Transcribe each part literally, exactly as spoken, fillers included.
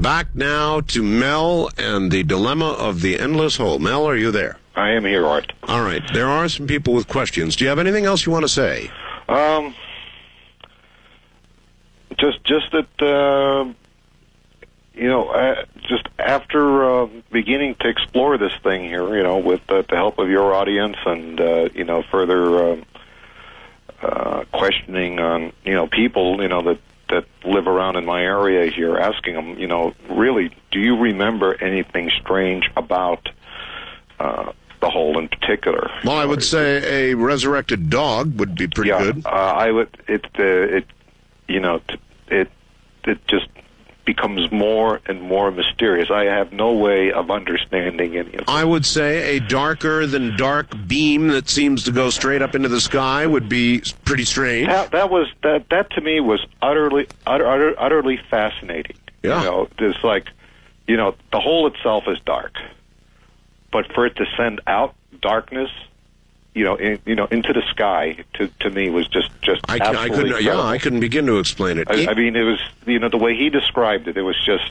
Back now to Mel and the dilemma of the endless hole. Mel, are you there? I am here, Art. All right. There are some people with questions. Do you have anything else you want to say? Um, just, just that, uh, you know, uh, just after uh, beginning to explore this thing here, you know, with uh, the help of your audience and, uh, you know, further uh, uh, questioning on, you know, people, you know, that, that live around in my area here, asking them, you know, really, do you remember anything strange about uh, the hole in particular? Well, I would say a resurrected dog would be pretty yeah, good. Uh, I would. It. Uh, it. You know. It. It just becomes more and more mysterious. I have no way of understanding any of it. I would say a darker than dark beam that seems to go straight up into the sky would be pretty strange. That, that was that. That to me was utterly, utter, utter, utterly fascinating. Yeah. You know, it's like, you know, the hole itself is dark, but for it to send out darkness, you know, in, you know, into the sky, to to me was just just I, absolutely I couldn't. incredible. Yeah, I couldn't begin to explain it. I, I mean, it was, you know, the way he described it, it was just.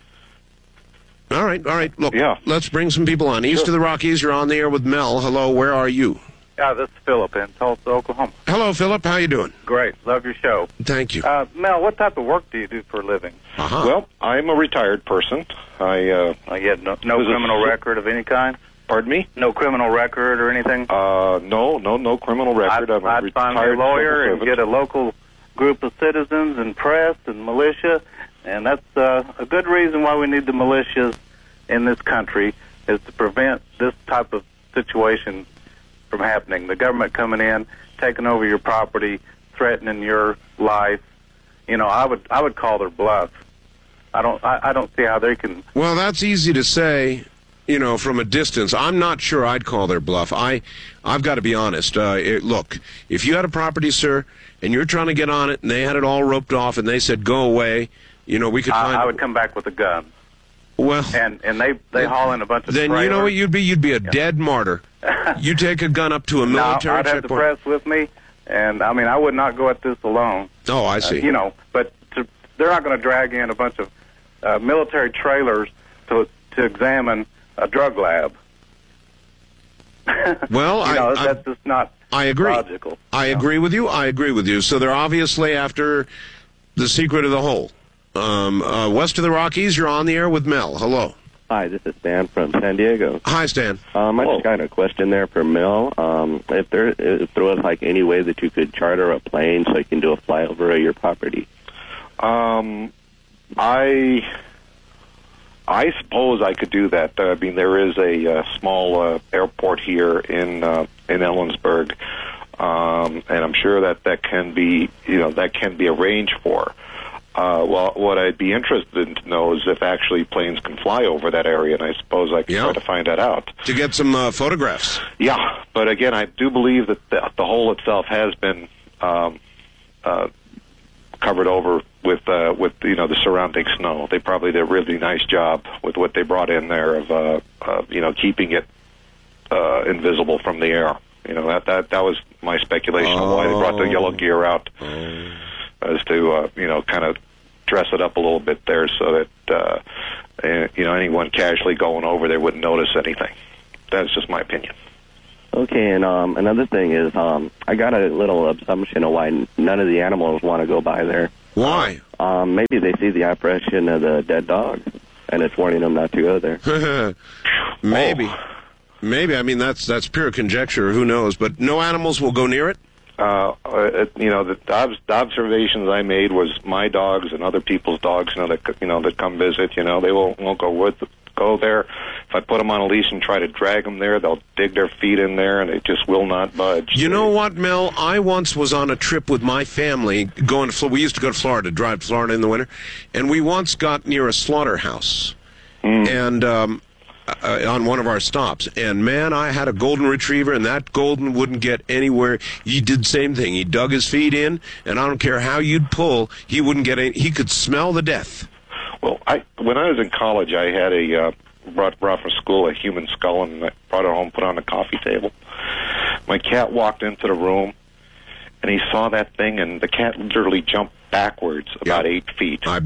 All right, all right. Look, yeah. Let's bring some people on. East Sure. of the Rockies, you're on the air with Mel. Hello, where are you? Yeah, this is Philip in Tulsa, Oklahoma. Hello, Philip. How you doing? Great. Love your show. Thank you. Uh, Mel, what type of work do you do for a living? Uh-huh. Well, I'm a retired person. I. Uh, Uh, you had no, no Was it- criminal record of any kind? pardon me? No criminal record or anything? Uh, no, no, no criminal record. I'd, I'm a I'd find me a retired lawyer civil and servant. get a local group of citizens and press and militia, and that's uh, a good reason why we need the militias in this country, is to prevent this type of situation from happening. The government coming in, taking over your property, threatening your life. You know, I would I would call their bluff. I don't I, I don't see how they can. Well, that's easy to say, you know, from a distance. I'm not sure I'd call their bluff. I, I've got to be honest. Uh, it, look, if you had a property, sir, and you're trying to get on it, and they had it all roped off, and they said, go away, you know, we could find... I, I would come back with a gun. Well... And and they, they haul in a bunch of Then trailers. you know what you'd be? You'd be a Yeah. dead martyr. You take a gun up to a No, military I'd have the checkpoint. press with me, and, I mean, I would not go at this alone. Oh, I see. Uh, you know, but to, they're not going to drag in a bunch of uh, military trailers to to examine a drug lab. Well, you know, I, I, that's just not I agree. logical. I you know? agree with you. I agree with you. So they're obviously after the secret of the hole. Um, uh, west of the Rockies, you're on the air with Mel. Hello. Hi, this is Stan from San Diego. Hi, Stan. Um, I Hello. just got a question there for Mel. Um, if there, if there was like any way that you could charter a plane so you can do a flyover of your property. Um, I, I suppose I could do that. I mean, there is a uh, small uh, airport here in uh, in Ellensburg, um, and I'm sure that that can be, you know, that can be arranged for. Uh, well, what I'd be interested in to know is if actually planes can fly over that area, and I suppose I could Yeah. try to find that out. To get some uh, photographs. Yeah, but again, I do believe that the, the hole itself has been um, uh, covered over with uh, with you know the surrounding snow. They probably did a really nice job with what they brought in there of uh, uh, you know keeping it uh, invisible from the air. You know that that that was my speculation of why they brought the yellow gear out, Oh. as to uh, you know kind of dress it up a little bit there so that uh, uh, you know anyone casually going over there wouldn't notice anything. That's just my opinion. Okay, and um, another thing is, um, I got a little assumption of why n- none of the animals want to go by there. Why? Um, maybe they see the apparition of the dead dog, and it's warning them not to go there. Maybe. Oh. Maybe. I mean, that's that's pure conjecture. Who knows? But no animals will go near it? Uh, uh, you know, the, ob- the observations I made was my dogs and other people's dogs, you know, that c- you know that come visit. You know, they won't won't go with go there. If I put them on a leash and try to drag them there, they'll dig their feet in there, and they just will not budge. You know what, Mel? I once was on a trip with my family going to Florida. We used to go to Florida, drive to Florida in the winter, and we once got near a slaughterhouse, Mm. and um, uh, on one of our stops. And man, I had a golden retriever, and that golden wouldn't get anywhere. He did the same thing. He dug his feet in, and I don't care how you'd pull, he wouldn't get any. He could smell the death. Well, I when I was in college, I had a uh, brought brought from school a human skull, and I brought it home, put it on the coffee table. My cat walked into the room, and he saw that thing, and the cat literally jumped backwards about Yeah. eight feet. I bet.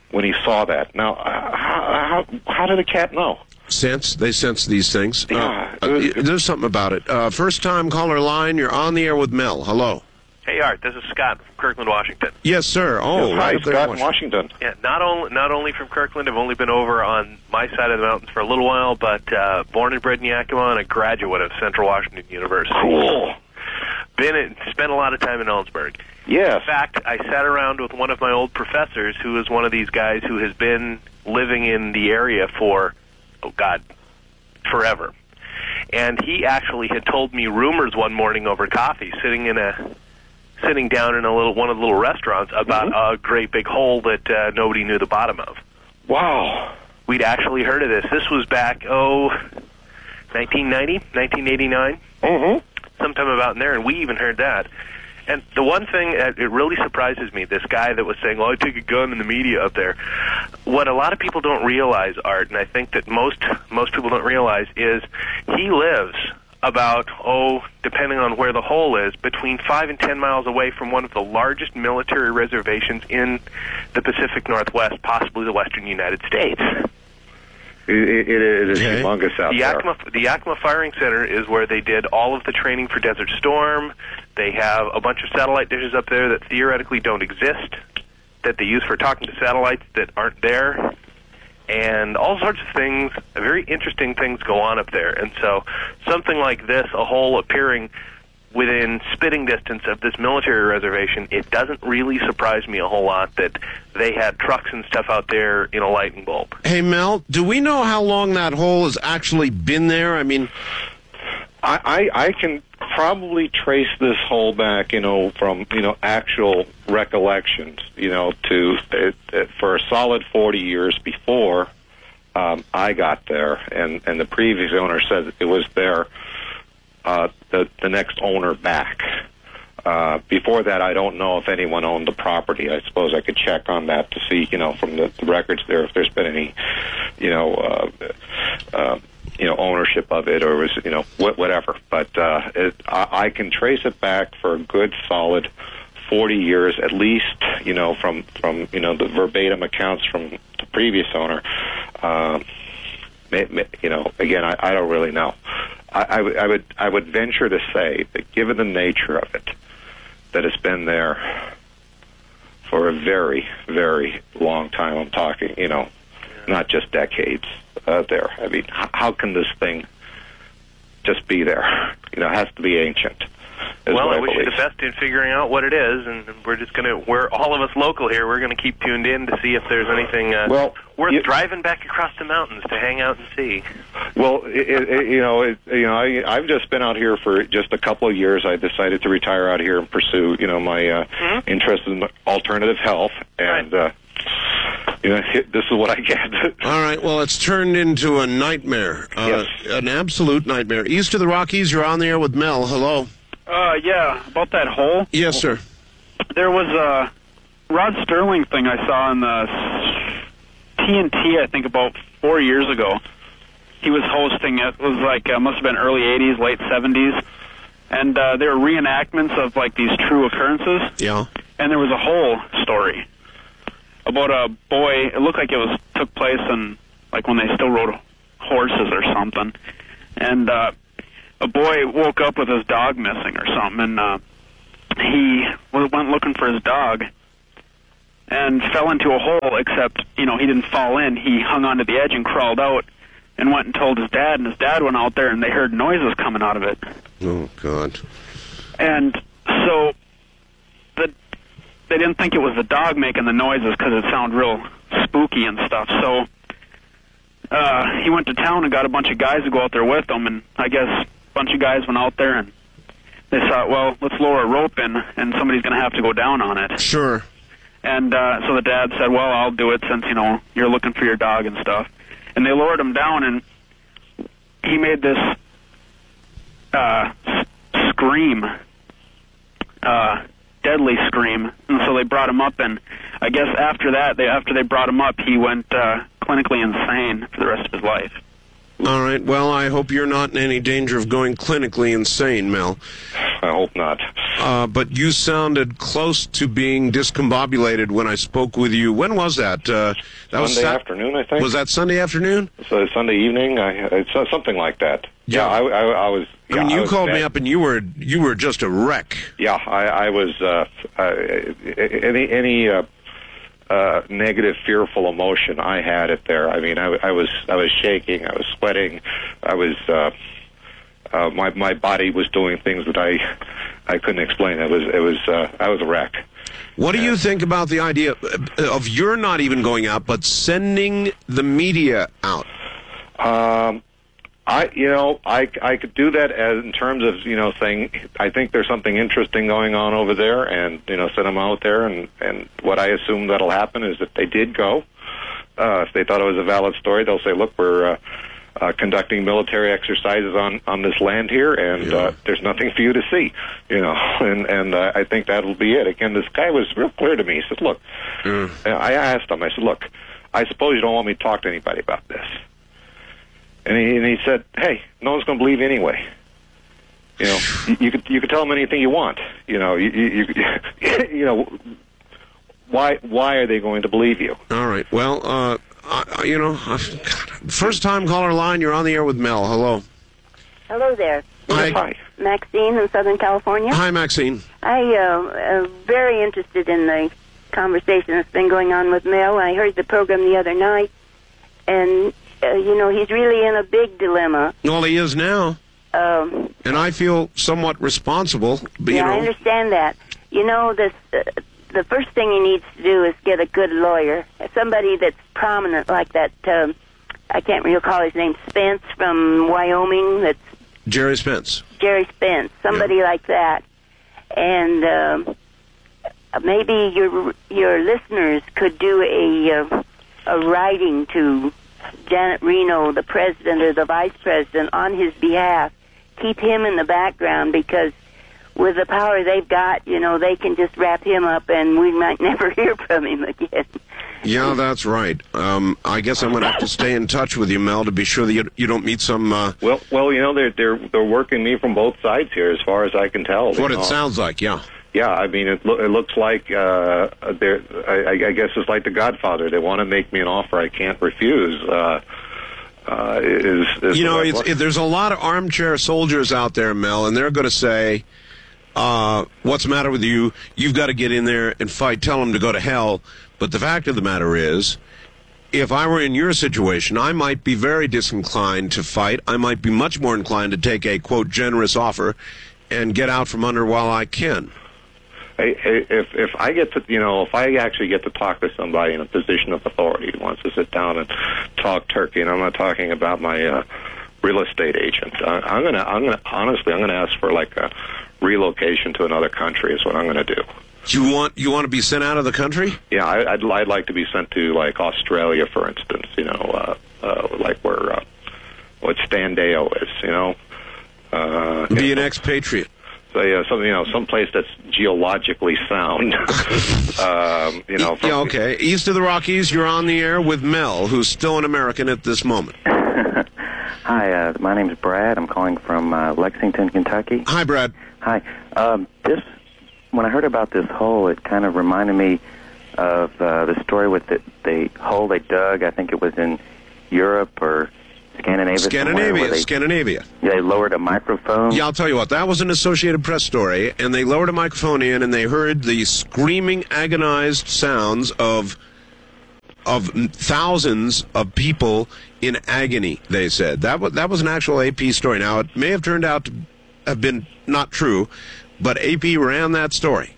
when he saw that. Now, uh, how, how how did the cat know? Sense. They sense these things. Yeah, uh, was, uh, there's something about it. Uh, first time caller line. You're on the air with Mel. Hello. Hey, Art. This is Scott from Kirkland, Washington. Yes, sir. Oh, yes, right hi, up there Scott in in Washington. Yeah, not only not only from Kirkland. I've only been over on my side of the mountains for a little while, but uh, born and bred in Yakima and a graduate of Central Washington University. Cool. Been in, spent a lot of time in Ellensburg. Yes. In fact, I sat around with one of my old professors, who is one of these guys who has been living in the area for, oh God, forever. And he actually had told me rumors one morning over coffee, sitting in a, sitting down in a little one of the little restaurants, about mm-hmm. a great big hole that uh, nobody knew the bottom of. Wow. We'd actually heard of this. This was back, oh, nineteen ninety, nineteen eighty-nine, mm-hmm. sometime about in there, and we even heard that. And the one thing, that it really surprises me, this guy that was saying, well, I took a gun in the media up there. What a lot of people don't realize, Art, and I think that most most people don't realize, is he lives about, oh, depending on where the hole is, between five and ten miles away from one of the largest military reservations in the Pacific Northwest, possibly the western United States. It, it, it is okay. humongous out the there. Yakima, the Yakima Firing Center is where they did all of the training for Desert Storm. They have a bunch of satellite dishes up there that theoretically don't exist, that they use for talking to satellites that aren't there, and all sorts of things, very interesting things go on up there. And so something like this, a hole appearing within spitting distance of this military reservation, it doesn't really surprise me a whole lot that they had trucks and stuff out there in a lightning bulb. Hey, Mel, do we know how long that hole has actually been there? I mean, I, I, I can probably trace this hole back, you know, from, you know, actual recollections, you know, to it, it, for a solid forty years before um, I got there, and, and the previous owner said it was there. Uh, the, the next owner back. Uh, before that, I don't know if anyone owned the property. I suppose I could check on that to see, you know, from the, the records there, if there's been any, you know, uh, uh, you know, ownership of it, or was, you know, wh- whatever. But uh, it, I, I can trace it back for a good solid forty years at least, you know, from, from you know, the verbatim accounts from the previous owner. Uh, you know, again, I, I don't really know. I, I, w- I would I would venture to say that given the nature of it, that it's been there for a very, very long time. I'm talking, you know, not just decades uh, there. I mean, h- how can this thing just be there? You know, it has to be ancient. Well, I, I wish you believe. the best in figuring out what it is, and we're just going to, we're all of us local here, we're going to keep tuned in to see if there's anything uh, well, worth you, driving back across the mountains to hang out and see. Well, it, it, you know, it, you know, I, I've just been out here for just a couple of years. I decided to retire out here and pursue, you know, my uh, mm-hmm. interest in alternative health, and right. uh, you know, this is what I get. All right. Well, it's turned into a nightmare, uh, yes. an absolute nightmare. East of the Rockies, you're on the air with Mel. Hello. Uh, yeah, about that hole. Yes, sir. There was a Rod Sterling thing I saw on the T N T, I think, about four years ago. He was hosting it. It was like, uh, must have been early eighties, late seventies. And uh, there were reenactments of, like, these true occurrences. Yeah. And there was a whole story about a boy. It looked like it was took place in, like, when they still rode horses or something. And, uh, a boy woke up with his dog missing or something, and uh, he went looking for his dog and fell into a hole, except, you know, he didn't fall in. He hung onto the edge and crawled out and went and told his dad, and his dad went out there, and they heard noises coming out of it. Oh, God. And so the, they didn't think it was the dog making the noises because it sounded real spooky and stuff, so uh, he went to town and got a bunch of guys to go out there with him, and I guess bunch of guys went out there and they thought, well, let's lower a rope in and somebody's going to have to go down on it. Sure. And uh, so the dad said, well, I'll do it since, you know, you're looking for your dog and stuff. And they lowered him down, and he made this uh, scream, uh, deadly scream. And so they brought him up, and I guess after that, they after they brought him up, he went uh, clinically insane for the rest of his life. All right. Well, I hope you're not in any danger of going clinically insane, Mel. I hope not. Uh, but you sounded close to being discombobulated when I spoke with you. When was that? Uh, that was Sunday Sat- afternoon, I think. Was that Sunday afternoon? So Sunday evening, I, it's uh, something like that. Yeah. Yeah, I, I, I was. I Yeah, mean, you I was called me dead. up and you were you were just a wreck. Yeah, I, I was. Uh, uh, any any uh, uh, negative, fearful emotion, I had it there. I mean, I, I was I was shaking. I was sweating. I was. Uh, uh, my my body was doing things that I I couldn't explain. It was it was. Uh, I was a wreck. What do you think about the idea of you're not even going out, but sending the media out? Um, I, you know, I, I could do that as in terms of, you know, saying I think there's something interesting going on over there, and you know, send them out there. And and what I assume that'll happen is if they did go, uh, if they thought it was a valid story, they'll say, look, we're uh, uh, conducting military exercises on on this land here, and Yeah. uh, there's nothing for you to see, you know. And and uh, I think that'll be it. Again, this guy was real clear to me. He said, look, Mm. I asked him. I said, look, I suppose you don't want me to talk to anybody about this. And he, and he said, "Hey, no one's going to believe you anyway. You know, you, you could you could tell them anything you want. You know, you you, you, you know, why why are they going to believe you?" All right. Well, uh, I, you know, first time caller line. You're on the air with Mel. Hello. Hello there. Hi. Hi. Maxine in Southern California. Hi, Maxine. I uh, am very interested in the conversation that's been going on with Mel. I heard the program the other night, and, uh, you know, he's really in a big dilemma. Well, he is now, Um, and I feel somewhat responsible. But, yeah, you I know, understand that. You know, this, uh, the first thing he needs to do is get a good lawyer, somebody that's prominent like that, um, I can't recall his name, Spence from Wyoming, that's Jerry Spence. Jerry Spence, somebody like that. And um, maybe your your listeners could do a uh, a writing to Janet Reno, the president or the vice president, on his behalf. Keep him in the background, because with the power they've got, you know, they can just wrap him up and we might never hear from him again. Yeah, that's right. Um, I guess I'm going to have to stay in touch with you, Mel, to be sure that you, you don't meet some... Uh, Well, well, you know, they're they're they're working me from both sides here, as far as I can tell. what you it know. sounds like, yeah. Yeah, I mean, it, lo- it looks like uh, they're. I, I guess it's like The Godfather. They want to make me an offer I can't refuse. Uh, uh, is, is You know, the- it's, it, there's a lot of armchair soldiers out there, Mel, and they're going to say, uh, what's the matter with you? You've got to get in there and fight. Tell them to go to hell. But the fact of the matter is, if I were in your situation, I might be very disinclined to fight. I might be much more inclined to take a, quote, generous offer and get out from under while I can. I- I- if if I get to, you know, if I actually get to talk to somebody in a position of authority who wants to sit down and talk turkey, and I'm not talking about my uh, real estate agent, I, I'm gonna, I'm gonna, honestly, I'm gonna ask for like a relocation to another country is what I'm gonna do. You want you want to be sent out of the country? Yeah, I, I'd, I'd like to be sent to like Australia, for instance. You know, uh, uh, like where uh, what Standeo is. You know, uh, Be you an know, expatriate. so, yeah, some you know, some place that's geologically sound. um, you know, from, Yeah, okay. East of the Rockies, you're on the air with Mel, who's still an American at this moment. Hi, uh, my name's Brad. I'm calling from uh, Lexington, Kentucky. Hi, Brad. Hi. Um, this, when I heard about this hole, it kind of reminded me of uh, the story with the, the hole they dug. I think it was in Europe or Scandinavia. somewhere, Scandinavia, where they, Scandinavia. they lowered a microphone. Yeah, I'll tell you what, that was an Associated Press story, and they lowered a microphone in, and they heard the screaming, agonized sounds of of thousands of people in agony, they said. That was, that was an actual A P story. Now, it may have turned out to have been not true, but A P ran that story.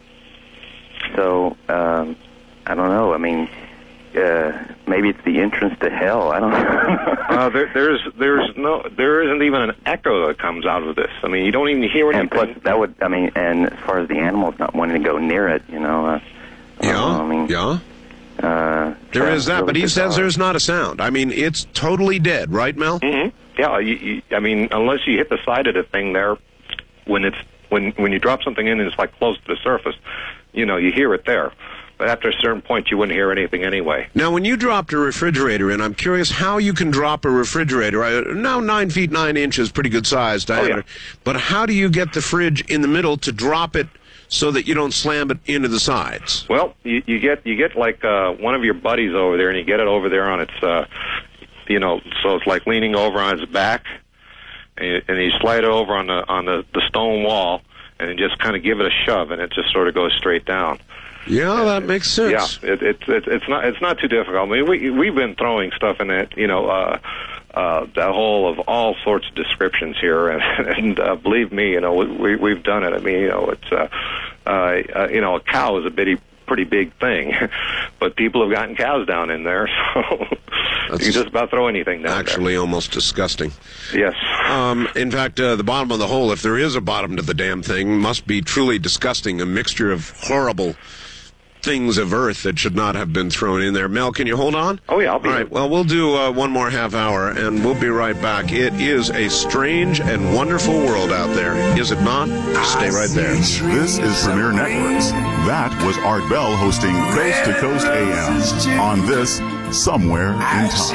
So, um, I don't know. I mean, uh, maybe it's the entrance to hell. I don't know. uh, there, there's there's no there isn't even an echo that comes out of this. I mean, you don't even hear And anything. plus, that would, I mean, and as far as the animals not wanting to go near it, you know. Uh, Yeah, uh, I mean, yeah. Uh, There is that, really but he bizarre. says there's not a sound. I mean, it's totally dead, right, Mel? Mm-hmm. Yeah, you, you, I mean, unless you hit the side of the thing there, when it's when when you drop something in and it's like close to the surface, you know, you hear it there. but after a certain point, you wouldn't hear anything anyway. Now, when you dropped a refrigerator in, I'm curious how you can drop a refrigerator. I, now, nine feet nine inches, pretty good size diameter. Oh, yeah. But how do you get the fridge in the middle to drop it so that you don't slam it into the sides? Well, you, you get you get like uh, one of your buddies over there, and you get it over there on its, uh, you know, so it's like leaning over on its back, and you, and you slide it over on the on the, the stone wall, and then just kind of give it a shove, and it just sort of goes straight down. Yeah, that makes sense. Yeah, it, it, it, it's not it's not too difficult. I mean, we we've been throwing stuff in it, you know, uh, uh, that hole of all sorts of descriptions here, and, and uh, believe me, you know, we we've done it. I mean, you know, it's uh, uh, uh, you know, a cow is a bitty. pretty big thing, but people have gotten cows down in there, so you can just about throw anything down actually there. Almost disgusting. Yes. Um, in fact, uh, the bottom of the hole, if there is a bottom to the damn thing, must be truly disgusting, a mixture of horrible things of earth that should not have been thrown in there. Mel, can you hold on? Oh, yeah, I'll be All right, well, we'll do uh, one more half hour, and we'll be right back. It is a strange and wonderful world out there, is it not? Stay right there. This is Premier Networks. That was Art Bell hosting Coast to Coast A M on this Somewhere in Time.